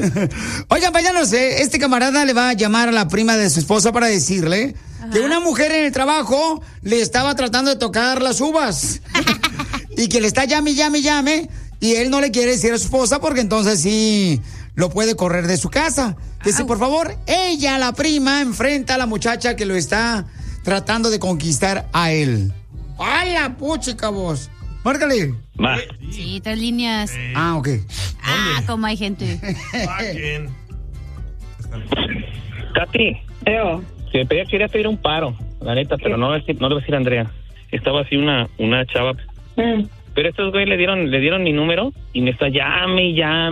Oigan, paisanos, este camarada le va a llamar a la prima de su esposa para decirle que una mujer en el trabajo le estaba tratando de tocar las uvas y que le está llame, y él no le quiere decir a su esposa porque entonces sí lo puede correr de su casa. Que si por favor, ella, la prima, enfrenta a la muchacha que lo está tratando de conquistar a él. ¡A la puchica vos! Márcale. Va. Sí, 3 líneas. Ok. Como hay gente. Katy, si me quería pedir un paro, la neta, pero no le voy a decir a Andrea. Estaba así una chava. Pero estos güeyes le dieron mi número y me está llame.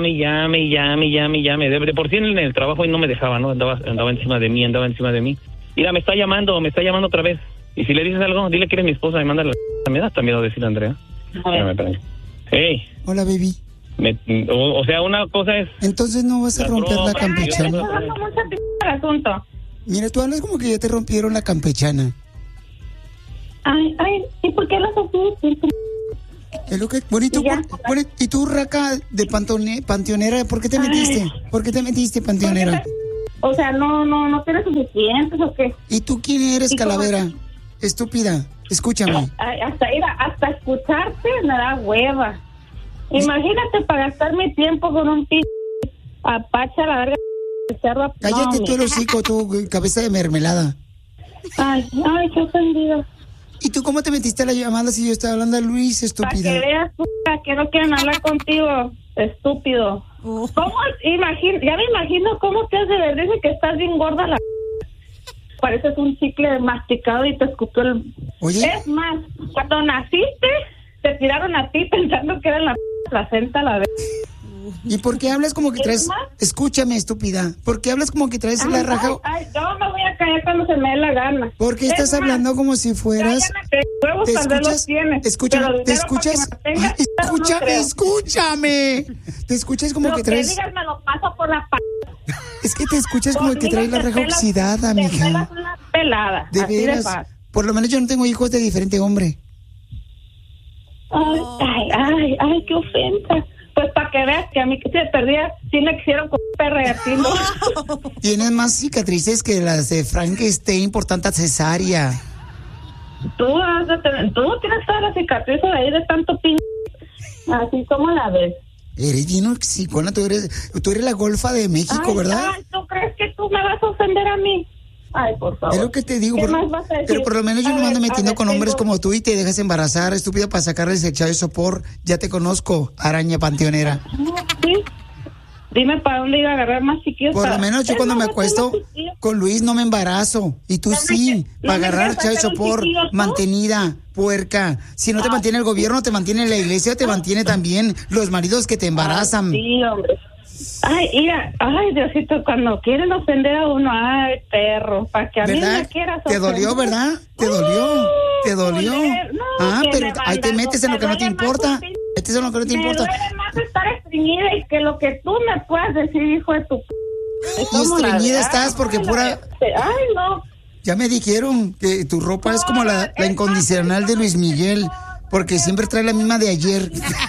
De por sí en el trabajo y no me dejaba, ¿no? Andaba encima de mí. Mira, me está llamando otra vez. Y si le dices algo, dile que eres mi esposa y mándale la... Me da hasta miedo decirle a Andrea. Espérame. Hey. Hola, baby. O sea, una cosa es... Entonces no vas a romper la campechana. Asunto. Mira, tú hablas como que ya te rompieron la campechana. Ay, ¿y por qué las así? Es lo que... Bueno, ¿y tú, raca de panteonera, por qué te metiste? ¿Por qué te metiste, panteonera? O sea, no tienes suficientes, ¿o qué? ¿Y tú quién eres, calavera? Estúpida, escúchame. Hasta escucharte me da hueva. Imagínate para gastar mi tiempo con un apacha la verga de cerdo. Cállate tú el hocico, tú, cabeza de mermelada. Ay, qué ofendido. ¿Y tú cómo te metiste a la llamada si yo estaba hablando a Luis, estúpida? Para que veas, que no quieren hablar contigo, estúpido. ¿Cómo? Ya me imagino cómo te hace ver, dice que estás bien gorda la... Pareces un chicle masticado y te escupió el... Oye. Es más, cuando naciste, te tiraron a ti pensando que era la placenta la vez. ¿Y por qué hablas como que traes... Escúchame, estúpida. ¿Por qué hablas como que traes la raja? Yo me voy a callar cuando se me dé la gana. ¿Por qué estás hablando como si fueras... ¿Te escuchas? Escúchame, ¿te escuchas? Escúchame. ¿Te escuchas como que traes... Lo que digas me lo paso por la Es que te escuchas como que traes la raja oxidada, mija. Te pelas una pelada. De veras. Por lo menos yo no tengo hijos de diferente hombre. Ay, qué ofensa. Pues para que veas que a mí que se perdía, sí me quisieron con perreatindo. Tienes más cicatrices que las de Frankenstein por tanta cesárea. Tú tienes todas las cicatrices ahí de tanto así como la ves. Eres bien oxicona, tú eres la golfa de México, ¿verdad? ¿Tú crees que tú me vas a ofender a mí? Ay, por favor. Es lo que te digo, pero por lo menos yo no me ando metiendo con hombres como tú y te dejas embarazar, estúpido, para sacarles el chavo de sopor. Ya te conozco, araña panteonera. Sí. Dime para dónde iba a agarrar más chiquillos. Por lo menos yo cuando me acuesto con Luis no me embarazo. Y tú sí, para agarrar chavo de sopor, mantenida, puerca. Si no te mantiene el gobierno, te mantiene la iglesia, te mantiene también los maridos que te embarazan. Sí, hombre. Ay, Diosito, cuando quieren ofender a uno, ay, perro, para que a mí me quieras ofender. ¿Te dolió, verdad? ¿Te dolió? Pero ahí te metes en lo que no te importa. Metes en lo que no te importa. Me duele más estar estreñida y que lo que tú me puedas decir, hijo de tu... Y estreñida estás porque pura... Ay, no. Ya me dijeron que tu ropa es como la incondicional de Luis Miguel, porque siempre trae la misma de ayer.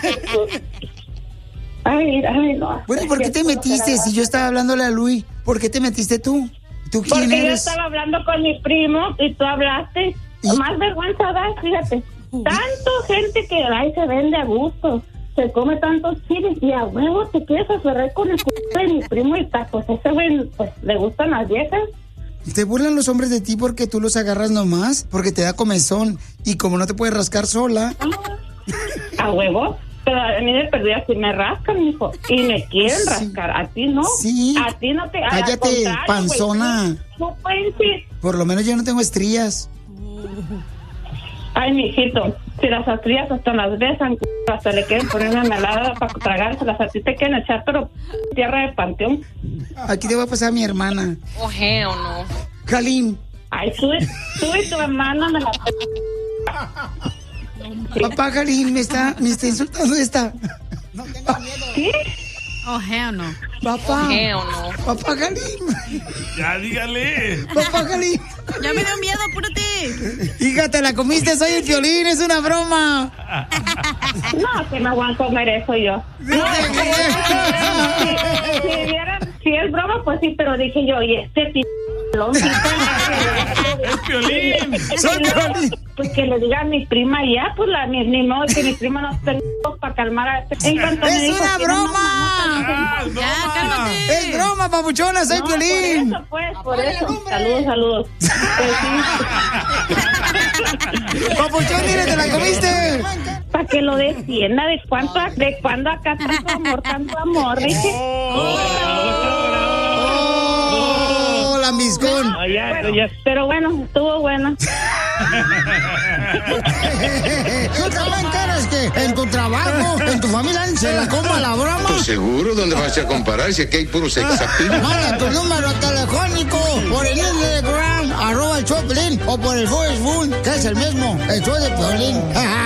Ay, no. Bueno, ¿y por qué te metiste? Si yo estaba hablándole a Luis, ¿por qué te metiste tú? ¿Tú quién porque eres? Yo estaba hablando con mi primo y tú hablaste. Más vergüenza da, fíjate. Tanto gente que se vende a gusto, se come tantos chiles y a huevo te quieres aferrar con el de mi primo y pues ese güey pues le gustan las viejas. ¿Te burlan los hombres de ti porque tú los agarras nomás? Porque te da comezón y como no te puedes rascar sola. ¿A huevo? Pero a mí de perdida sí me rascan, mijo. Y me quieren rascar. A ti no. Sí. A ti no te... Cállate, panzona. Wey, por lo menos yo no tengo estrías. Ay, mijito, si las estrías hasta las besan, hasta le quieren poner una melada para tragárselas, a ti te quieren echar, pero tierra de panteón. Aquí te va a pasar a mi hermana. Oh, hell no. Jalín. Ay, tú y tu hermana me la... Papá Jalín me está insultando esta. No tengo miedo. ¿Qué? Oh, hell no. Papá. Hell no. Papá Kalim. Ya, dígale. Papá Kalim. Ya me dio miedo, apúrate. Hija, te la comiste, soy el Piolín, es una broma. No, que no van a comer eso yo. No, si es broma, pues sí, pero dije yo, y este ¡Es Piolín! ¡Soy Piolín! Pues que le diga a mi prima ya, pues ni modo que mi prima no tenga para calmar a este. ¡Es una broma! Ya, cálmate. ¡Es broma, papuchona! ¡Soy Piolín! Por eso. Saludos. Papuchón, dile, ¿te la comiste? Para que lo defienda, de cuándo acá tanto amor, dije. ¡Oh, lambiscón! Pero bueno, estuvo bueno. ¿Tú también quieres que en tu trabajo, en tu familia, se la coma la broma? Pues seguro, ¿dónde vas a comparar si aquí hay puros sexapil? Manda tu número telefónico por el Instagram, @el show de Piolín, o por el Facebook, que es el mismo, el show de Piolín.